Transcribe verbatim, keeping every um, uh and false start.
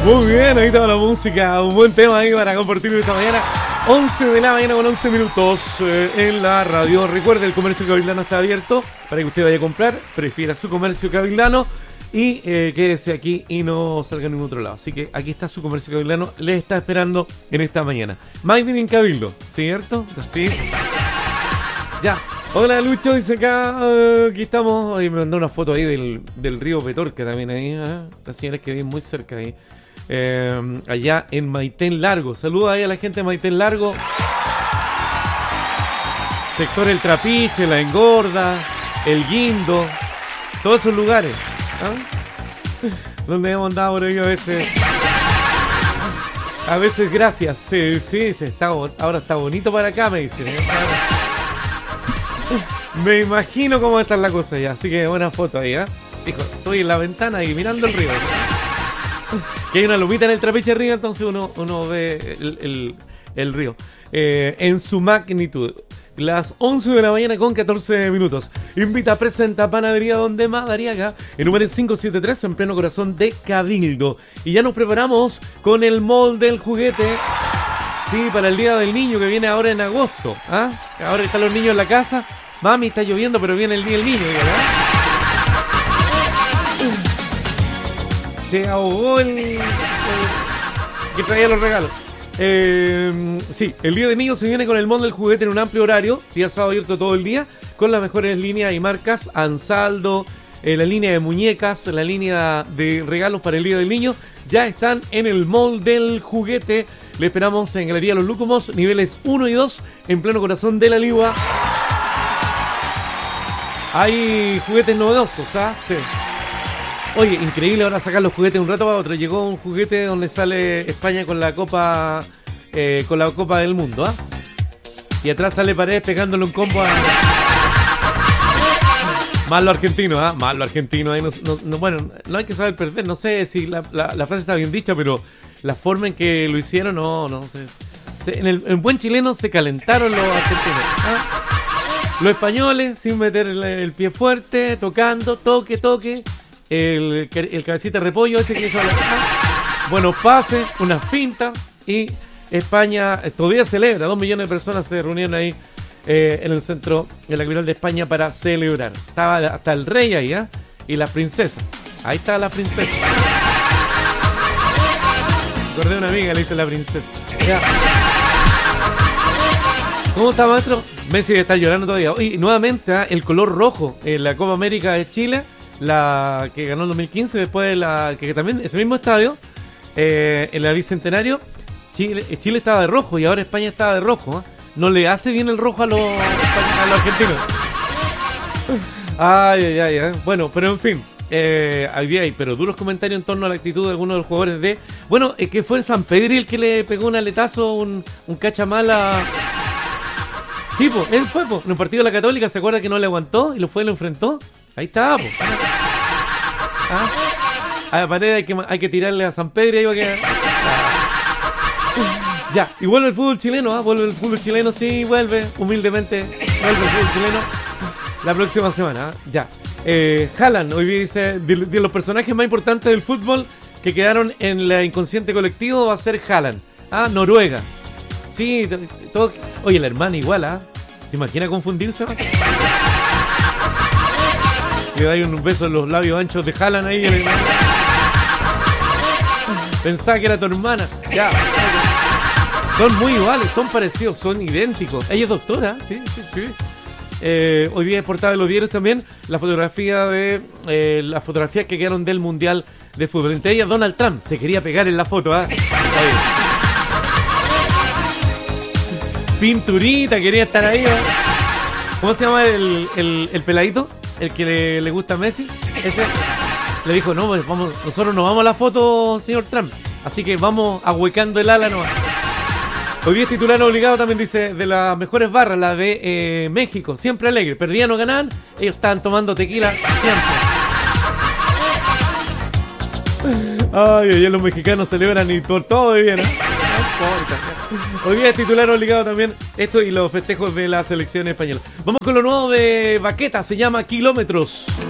Muy bien, ahí estaba la música. Un buen tema ahí para compartir esta mañana. once de la mañana con once minutos eh, en la radio. Recuerde, el comercio cabildano está abierto para que usted vaya a comprar. Prefiera su comercio cabildano y eh, quédese aquí y no salga a ningún otro lado. Así que aquí está su comercio cabildano. Le está esperando en esta mañana. Made in Cabildo, ¿cierto? Sí. Ya. Hola Lucho, dice acá, uh, aquí estamos, hoy me mandó una foto ahí del, del río Petorca también ahí, ¿eh? Las señoras que viven muy cerca ahí, eh, allá en Maitén Largo. Saludos ahí a la gente de Maitén Largo, sector El Trapiche, La Engorda, El Guindo, todos esos lugares, ¿eh? Donde hemos andado por ahí a veces, a veces gracias, sí, sí, sí está, ahora está bonito para acá, me dicen, ¿eh? Me imagino cómo está la cosa ya, así que buena foto ahí, ¿eh? Dijo, estoy en la ventana y mirando el río. Que hay una lupita en el Trapiche arriba, entonces uno, uno ve el, el, el río eh, en su magnitud. Las once de la mañana con catorce minutos. Invita, presenta Panadería Donde Madariaga, en número quinientos setenta y tres, en pleno corazón de Cabildo. Y ya nos preparamos con el mall del juguete. Sí, para el Día del Niño que viene ahora en agosto. ¿Ah? Ahora están los niños en la casa. Mami, está lloviendo, pero viene el Día del Niño, ¿verdad? Se ahogó el, el que traía los regalos. Eh, sí, el Día del Niño se viene con el mall del juguete en un amplio horario. Día sábado abierto todo el día, con las mejores líneas y marcas. Ansaldo, eh, la línea de muñecas, la línea de regalos para el Día del Niño. Ya están en el mall del juguete. Le esperamos en Galería Los Lúcumos, niveles uno y dos, en pleno corazón de la Ligua. Hay juguetes novedosos, ¿ah? Sí. Oye, increíble ahora sacar los juguetes de un rato para otro. Llegó un juguete donde sale España con la Copa eh, con la Copa del Mundo, ¿ah? Y atrás sale Paredes pegándole un combo a... Más lo argentino, ¿ah? Más lo argentino. Ahí no, no, no, bueno, no hay que saber perder. No sé si la, la, la frase está bien dicha, pero la forma en que lo hicieron, no, no sé. Se, en el en buen chileno se calentaron los argentinos, ¿ah? Los españoles, sin meter el, el pie fuerte, tocando, toque, toque. El, el cabecita de repollo ese que hizo la... Buenos pases, unas fintas. Y España todavía celebra. Dos millones de personas se reunieron ahí eh, en el centro, en la capital de España, para celebrar. Estaba hasta el rey ahí, ¿eh? Y la princesa. Ahí está la princesa. Recordé a una amiga, le dice la princesa. Ya. ¿Cómo está, maestro? Messi está llorando todavía. Y nuevamente, ¿eh? El color rojo en la Copa América de Chile, la que ganó en dos mil quince, después de la que también, ese mismo estadio, eh, en la Bicentenario, Chile, Chile estaba de rojo y ahora España estaba de rojo, ¿eh? No le hace bien el rojo a los, a los argentinos. Ay, ay, ay, ay. Bueno, pero en fin, eh, había ahí, pero duros comentarios en torno a la actitud de algunos de los jugadores de... Bueno, es que fue en San Pedro el que le pegó un aletazo, un, un cachamala. Sí, pues, él fue, pues, en un partido de la Católica, ¿se acuerda que no le aguantó y lo fue y lo enfrentó? Ahí está, pues. ¿Ah? A la pared hay que, hay que tirarle a San Pedro y ahí va a quedar. Ya, y vuelve el fútbol chileno, ¿ah? Vuelve el fútbol chileno, sí, vuelve, humildemente, vuelve el fútbol chileno la próxima semana, ¿ah? Ya. Eh, Haaland, hoy dice, de, de los personajes más importantes del fútbol que quedaron en la inconsciente colectivo va a ser Haaland, ¿ah? Noruega. Sí, todo. Oye, la hermana igual, ¿ah? ¿Te imaginas confundirse? Le da un beso en los labios anchos de Haaland ahí. El... Pensaba que era tu hermana. Ya. Son muy iguales, son parecidos, son idénticos. Ella es doctora, sí, sí, sí. Eh, hoy día es portada de los diarios también la fotografía de eh, las fotografías que quedaron del Mundial de Fútbol. Entre ellas Donald Trump se quería pegar en la foto, ¿ah? ¿eh? Pinturita, quería estar ahí, ¿eh? ¿Cómo se llama el, el, el peladito? El que le, le gusta a Messi. Ese le dijo, no, pues vamos, nosotros nos vamos a la foto, señor Trump. Así que vamos ahuecando el ala nomás. Hoy día es titular obligado, también dice, de las mejores barras, la de eh, México. Siempre alegre. Perdían o ganaban, ellos estaban tomando tequila siempre. Ay, ay, los mexicanos celebran y por todo bien, ¿eh? Hoy día es titular obligado también esto y los festejos de la selección española. Vamos con lo nuevo de Baqueta, se llama Kilómetros.